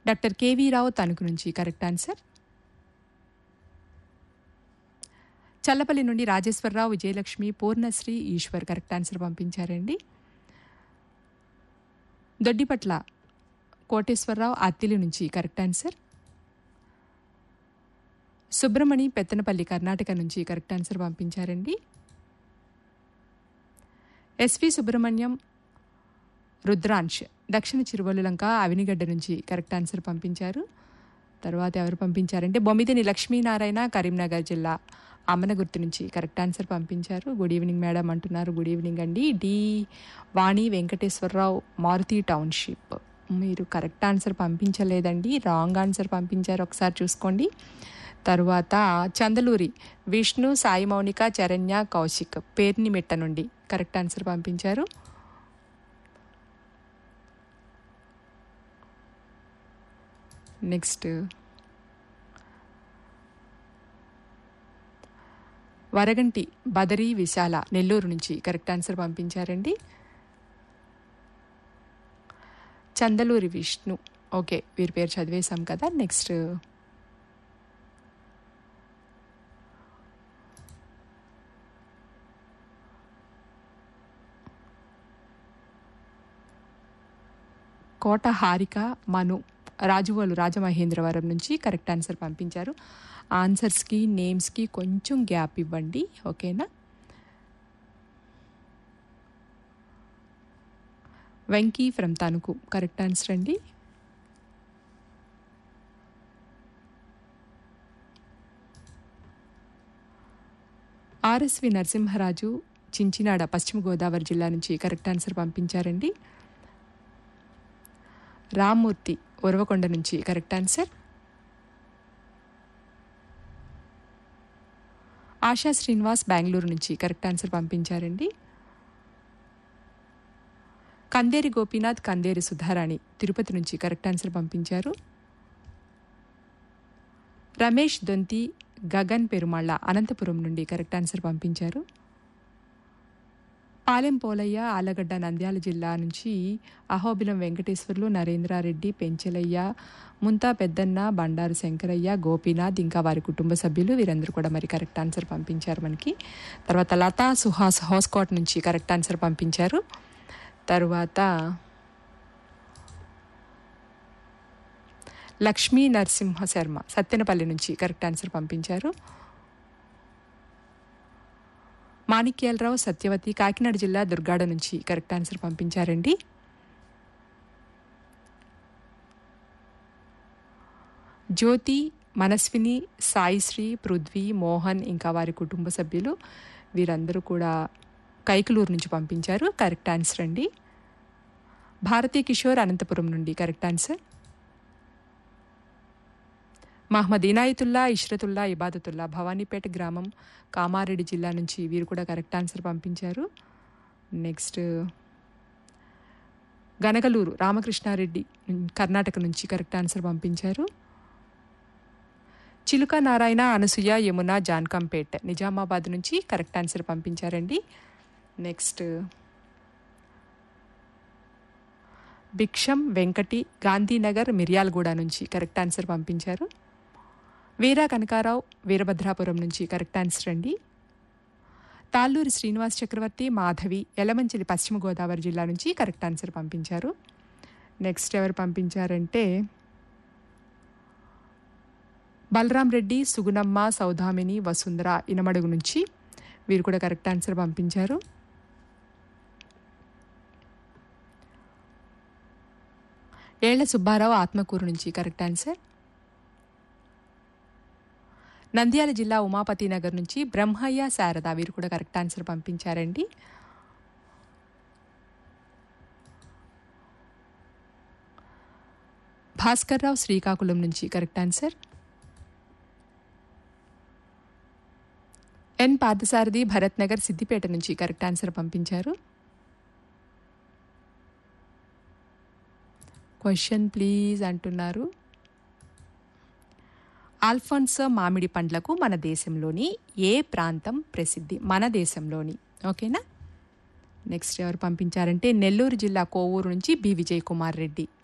Doctor KV రావు తణుకు నుంచి correct answer. Challapalli నుండి Rajeswara Rao, Vijayalakshmi, Poornasri, Eshwar correct answer పంపించారండి. దొడ్డిపట్ల కోటేశ్వరరావు, అత్తిలి నుంచి కరెక్ట్ ఆన్సర్. సుబ్రమణి పెత్తనపల్లి, కర్ణాటక నుంచి కరెక్ట్ ఆన్సర్ పంపించారండి. ఎస్వి సుబ్రహ్మణ్యం, రుద్రాంశ్ దక్షిణ చిరువల్లులంక, అవినిగడ్డ నుంచి కరెక్ట్ ఆన్సర్ పంపించారు. తర్వాత ఎవరు పంపించారంటే బొమ్మిదిని లక్ష్మీనారాయణ, కరీంనగర్ జిల్లా అమ్మనగుర్తు నుంచి కరెక్ట్ ఆన్సర్ పంపించారు. గుడ్ ఈవినింగ్ మేడం అంటున్నారు. గుడ్ ఈవినింగ్ అండి. డి వాణి వెంకటేశ్వరరావు, మారుతి టౌన్షిప్. మీరు కరెక్ట్ ఆన్సర్ పంపించలేదండి, రాంగ్ ఆన్సర్ పంపించారు, ఒకసారి చూసుకోండి. తరువాత చందలూరి విష్ణు, సాయి మౌనిక, చరణ్య, కౌశిక్ పేర్నిమెట్ట నుండి కరెక్ట్ ఆన్సర్ పంపించారు. నెక్స్ట్ వరగంటి బదరి విశాల, నెల్లూరు నుంచి కరెక్ట్ ఆన్సర్ పంపించారండి. చందలూరి విష్ణు, ఓకే వీరి పేరు చదివేశాం కదా. నెక్స్ట్ కోట హారిక, మను రాజువోలు, రాజమహేంద్రవరం నుంచి కరెక్ట్ ఆన్సర్ పంపించారు. ఆన్సర్స్కి నేమ్స్కి కొంచెం గ్యాప్ ఇవ్వండి, ఓకేనా. Venky from Tanuku correct answer అండి. ఆర్ఎస్వి నరసింహరాజు, చించినాడ, పశ్చిమ గోదావరి జిల్లా నుంచి కరెక్ట్ ఆన్సర్ పంపించారండి. రామ్మూర్తి, ఉరవకొండ నుంచి కరెక్ట్ ఆన్సర్. ఆశా శ్రీనివాస్, బెంగళూరు నుంచి కరెక్ట్ ఆన్సర్ పంపించారండి. కందేరి గోపీనాథ్, కందేరి సుధారాణి, తిరుపతి నుంచి కరెక్ట్ ఆన్సర్ పంపించారు. రమేష్ దొంతి, గగన్ పెరుమాళ్ళ, అనంతపురం నుండి కరెక్ట్ ఆన్సర్ పంపించారు. పాలెం పోలయ్య, ఆలగడ్డ, నంద్యాల జిల్లా నుంచి అహోబిలం వెంకటేశ్వర్లు, నరేంద్రారెడ్డి, పెంచలయ్య, ముంతా పెద్దన్న, బండారు శంకరయ్య, గోపీనాథ్ ఇంకా వారి కుటుంబ సభ్యులు వీరందరూ కూడా మరి కరెక్ట్ ఆన్సర్ పంపించారు మనకి. తర్వాత లతా సుహాస్, హోస్కోట్ నుంచి కరెక్ట్ ఆన్సర్ పంపించారు. తరువాత లక్ష్మీ నరసింహ శర్మ, సత్తెనపల్లి నుంచి కరెక్ట్ ఆన్సర్ పంపించారు. మాణిక్యాలరావు, సత్యవతి, కాకినాడ జిల్లా దుర్గాడ నుంచి కరెక్ట్ ఆన్సర్ పంపించారండి. జ్యోతి, మనస్విని, సాయిశ్రీ, పృథ్వీ, మోహన్ ఇంకా వారి కుటుంబ సభ్యులు వీరందరూ కూడా కైకలూరు నుంచి పంపించారు. కరెక్ట్ ఆన్సర్ అండి. భారతీ కిషోర్, అనంతపురం నుండి కరెక్ట్ ఆన్సర్. మహమ్మద్ ఇనాయతుల్లా, ఇష్రతుల్లా, ఇబాదతుల్లా, భవానీపేట గ్రామం, కామారెడ్డి జిల్లా నుంచి వీరు కూడా కరెక్ట్ ఆన్సర్ పంపించారు. నెక్స్ట్ గనగలూరు రామకృష్ణారెడ్డి, కర్ణాటక నుంచి కరెక్ట్ ఆన్సర్ పంపించారు. చిలుక నారాయణ, అనసూయ, యమున, జాన్కంపేట్, నిజామాబాద్ నుంచి కరెక్ట్ ఆన్సర్ పంపించారండి. నెక్స్ట్ భిక్షం వెంకటి, గాంధీనగర్, మిర్యాలగూడ నుంచి కరెక్ట్ ఆన్సర్ పంపించారు. వీరా కనకారావు, వీరభద్రాపురం నుంచి కరెక్ట్ ఆన్సర్ అండి. తాళ్ళూరి శ్రీనివాస్ చక్రవర్తి, మాధవి, యలమంచిలి, పశ్చిమ గోదావరి జిల్లా నుంచి కరెక్ట్ ఆన్సర్ పంపించారు. నెక్స్ట్ ఎవరు పంపించారంటే బలరాం రెడ్డి, సుగుణమ్మ, సౌదామిని, వసుంధర, ఇనమడుగు నుంచి వీరు కూడా కరెక్ట్ ఆన్సర్ పంపించారు. ఏళ్ల సుబ్బారావు, ఆత్మకూరు నుంచి కరెక్ట్ ఆన్సర్. నంద్యాల జిల్లా ఉమాపతి నగర్ నుంచి బ్రహ్మయ్య, శారద వీరు కూడా కరెక్ట్ ఆన్సర్ పంపించారండి. భాస్కర్రావు, శ్రీకాకుళం నుంచి కరెక్ట్ ఆన్సర్. ఎన్ పార్థసారథి, భరత్ నగర్, సిద్దిపేట నుంచి కరెక్ట్ ఆన్సర్ పంపించారు. క్వశ్చన్ ప్లీజ్ అంటున్నారు. ఆల్ఫాన్సో మామిడి పండ్లకు మన దేశంలోని ఏ ప్రాంతం ప్రసిద్ధి? మన దేశంలోని, ఓకేనా. నెక్స్ట్ ఎవరు పంపించారంటే నెల్లూరు జిల్లా కోవూరు నుంచి బి విజయ్ కుమార్ రెడ్డి